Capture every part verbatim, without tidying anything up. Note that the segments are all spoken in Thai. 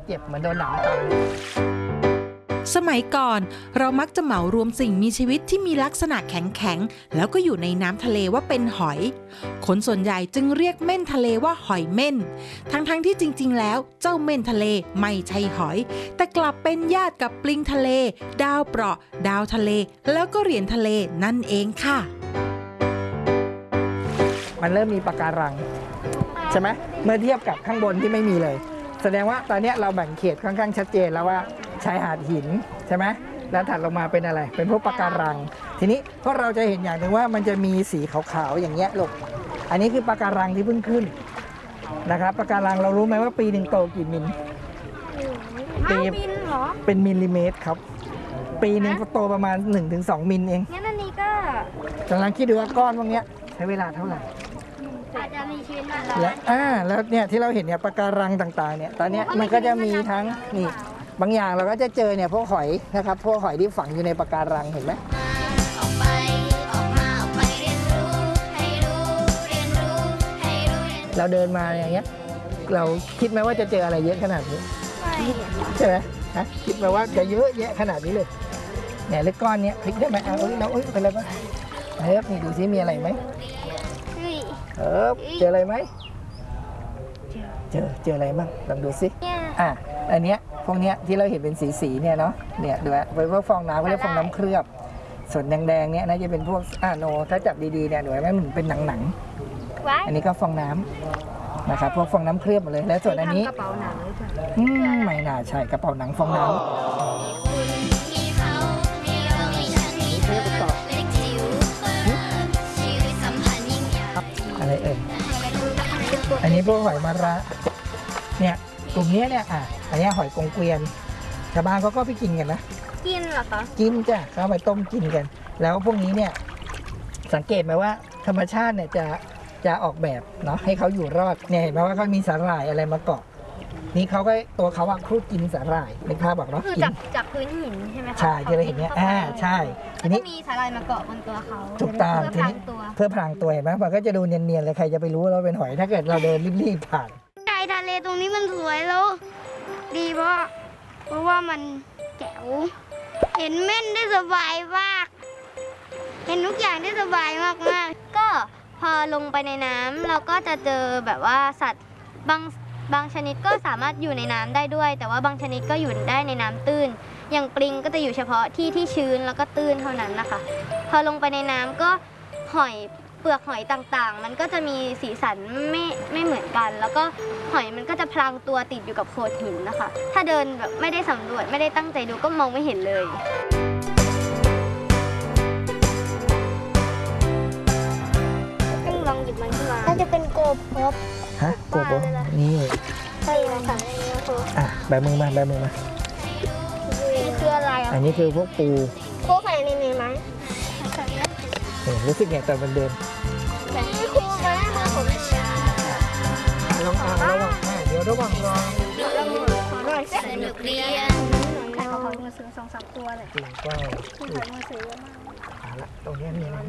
เจ็บเหมือนโดนหนามตำสมัยก่อนเรามักจะเหมารวมสิ่งมีชีวิตที่มีลักษณะแข็งๆแล้วก็อยู่ในน้ำทะเลว่าเป็นหอยคนส่วนใหญ่จึงเรียกเม่นทะเลว่าหอยเม่นทั้งๆที่จริงๆแล้วเจ้าเม่นทะเลไม่ใช่หอยแต่กลับเป็นญาติกับปลิงทะเลดาวเปราะดาวทะเลแล้วก็เหรียญทะเลนั่นเองค่ะมันเริ่มมีปะการังใช่ไหมเมื่อเทียบกับข้างบนที่ไม่มีเลยแสดงว่าตอนนี้เราแบ่งเขตค่อนข้างชัดเจนแล้วว่าชายหาดหินใช่ไหมแล้วถัดลงมาเป็นอะไรเป็นพวกปะการังทีนี้พวกเราจะเห็นอย่างหนึ่งว่ามันจะมีสีขาวๆอย่างเงี้ยลูกอันนี้คือปะการังที่เพิ่งขึ้นนะครับปะการังเรารู้ไหมว่าปีหนึ่งโตกี่มิลปีเป็นมิลลิเมตรครับปีหนึ่งก็โตประมาณ หนึ่งถึงสอง มิลเองงั้นอันนี้ก็กำลังคิดดูว่าก้อนพวกนี้ใช้เวลาเท่าไหร่อาจจะมีชีวิตนานและอ่าแล้วเนี่ยที่เราเห็นเนี่ยปะการังต่างๆเนี่ยตอนนี้มันก็จะมีทั้งนี่บางอย่างเราก็จะเจอเนี่ยพวกหอยนะครับพวกหอยที่ฝังอยู่ในปะการังเห็นไหมเราเดินมาอย่างเงี้ยเราคิดไหมว่าจะเจออะไรเยอะขนาดนี้ใช่ไหมฮะคิดไหมว่าจะเยอะแยะขนาดนี้เลยเนี่ยเล็กก้อนเนี้ยพลิกได้ไหมเอาเอ้ยเราเอ้ยไปเลยปะเฮ้ยนี่ดูซิมีอะไรไหมเออเจออะไรไหมเจอเจออะไรบ้างลองดูซิอ่ะอันเนี้ยพวกเนี้ยที่เราเห็นเป็นสีสีเนี่ยเนาะเนี่ยดูว่าเป็นพวกฟองน้ำเขาเรียกฟองน้ำเคลือบส่วนแดงๆเนี้ยน่าจะเป็นพวกอ่าโนถ้าจับดีๆเนี่ยหนูว่ามันเป็นหนังๆอันนี้ก็ฟองน้ำนะครับพวกฟองน้ำเคลือบหมดเลยแล้วส่วนอันนี้กระเป๋าหนังอืมไม่น่าใช่กระเป๋าหนังฟองน้ำอะไรเอ่ยอันนี้พวกหอยมะระเนี่ยกลุ่มนี้เนี่ยอ่ะอันนี้หอยกงเกวียนชาวบ้านเขาก็ไปกินกันนะกินเหรอคะกินจ้ะเขาไปต้มกินกันแล้วพวกนี้เนี่ยสังเกตไหมว่าธรรมชาติเนี่ยจะจะออกแบบเนาะให้เขาอยู่รอดเนี่ยเห็นไหมว่าเขามีสาหร่ายอะไรมาเกาะนี่เขาก็ตัวเขาอะครูดกินสาหร่ายนึกภาพบอกเนาะคือจากจากพื้นหินใช่ไหมคะใช่ที่เราเห็นเนี่ยอ่าใช่ทีนี้มีสาหร่ายมาเกาะบนตัวเขาถูกต้องทีนี้เพื่อพรางตัวเห็นไหมมันก็จะดูเนียนๆเลยใครจะไปรู้ว่าเราเป็นหอยถ้าเกิดเราเดินรีบๆผ่านชายทะเลตรงนี้มันสวยแล้วดีเพราะเพราะว่ามันแจ๋วเห็นเม่นได้สบายมากเห็นทุกอย่างได้สบายมากมากก็พอลงไปในน้ำเราก็จะเจอแบบว่าสัตว์บางบางชนิดก็สามารถอยู่ในน้ำได้ด้วยแต่ว่าบางชนิดก็อยู่ได้ในน้ำตื้นอย่างปลิงก็จะอยู่เฉพาะที่ที่ชื้นแล้วก็ตื้นเท่านั้นนะคะพอลงไปในน้ำก็หอยเปลือกหอยต่างๆมันก็จะมีสีสันไม่ไม่เหมือนกันแล้วก็หอยมันก็จะพลางตัวติดอยู่กับโขดหินนะคะถ้าเดินแบบไม่ได้สำรวจไม่ได้ตั้งใจดูก็มองไม่เห็นเลยต้องลองหยิบมันขึ้นมาน่าจะเป็นโกบครับฮะโกบนี่ใช่ค่ะอ่ะใบมือมาใบมือมานี่คืออะไรอ่ะอันนี้คือพวกปูพวกใส่ในนี้ไหมรู้สึกไงตอนมันเดินครูมามาผมลองอ่านระหว่างเดี๋ยวระหว่างรอสนุกเรียนขายของมือซื้อสองสามตัวเลยจริงก็ขายมือซื้อเยอะมากเอาละตรงนี้มีอะไร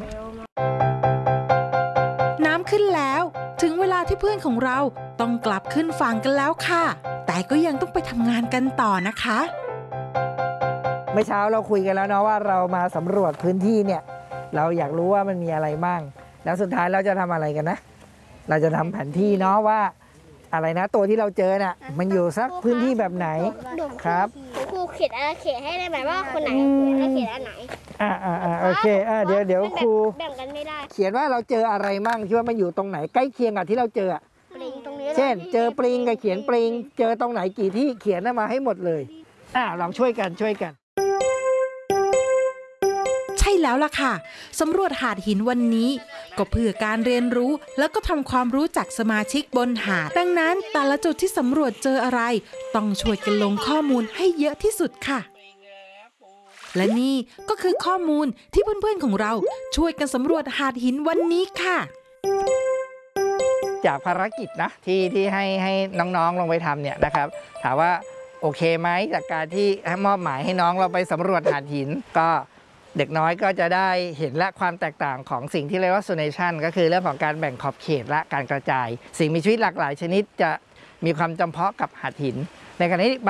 น้ำขึ้นแล้วถึงเวลาที่เพื่อนของเราต้องกลับขึ้นฝั่งกันแล้วค่ะแต่ก็ยังต้องไปทำงานกันต่อนะคะเมื่อเช้าเราคุยกันแล้วเนาะว่าเรามาสำรวจพื้นที่เนี่ยเราอยากรู้ว่ามันมีอะไรบ้างแล้วสุดท้ายเราจะทำอะไรกันนะเราจะทำแผนที่เนาะว่าอะไรนะตัวที่เราเจอน่ะมันอยู่สักพื้นที่แบบไหนครับครูเขียนอาเขตให้ได้ไหมว่าคนไหนอาเขตอันไหนอ่าอ่าอ่าโอเคอ่าเดี๋ยวเดี๋ยวครูแบ่งกันไม่ได้เขียนว่าเราเจออะไรมั่งที่ว่ามันอยู่ตรงไหนใกล้เคียงกับที่เราเจอปลิงตรงนี้เช่นเจอปลิงกับเขียนปลิงเจอตรงไหนกี่ที่เขียนมาให้หมดเลยอ่าลองช่วยกันช่วยกันใช่แล้วล่ะค่ะสำรวจหาดหินวันนี้ก็เพื่อการเรียนรู้แล้วก็ทำความรู้จักสมาชิกบนหาดดังนั้นแต่ละจุดที่สำรวจเจออะไรต้องช่วยกันลงข้อมูลให้เยอะที่สุดค่ะและนี่ก็คือข้อมูลที่เพื่อนๆของเราช่วยกันสำรวจหาดหินวันนี้ค่ะจากภารกิจนะที่ที่ให้ให้น้องๆลงไปทำเนี่ยนะครับถามว่าโอเคไหมจากการที่มอบหมายให้น้องเราไปสำรวจหาดหินก็เด็กน้อยก็จะได้เห็นและความแตกต่างของสิ่งที่เรียกว่าโซเนชันก็คือเรื่องของการแบ่งขอบเขตและการกระจายสิ่งมีชีวิตหลากหลายชนิดจะมีความจำเพาะกับหาดหินในขณะที่